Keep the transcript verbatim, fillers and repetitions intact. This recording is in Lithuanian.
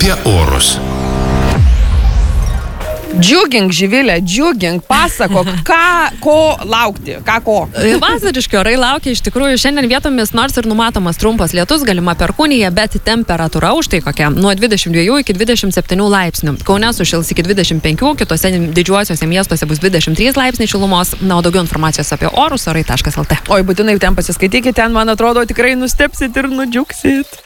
apie orus. Džiugink, Živilė, džiugink, pasakok, ką, ko laukti, ką ko. Vasariški orai laukia iš tikrųjų šiandien vietomis, nors ir numatomas trumpas lietus, galima perkūnija, bet temperatūra už tai kokia nuo dvidešimt dviejų iki dvidešimt septynių laipsnių. Kaune sušils iki dvidešimt penkių, kitose didžiuosiuose miestuose bus dvidešimt trys laipsniai šilumos. Na, o daugiau informacijos apie orus orai taškas lt. Oi, būtinai ten pasiskaitykite, ten, man atrodo, tikrai nustepsit ir nudžiugsit.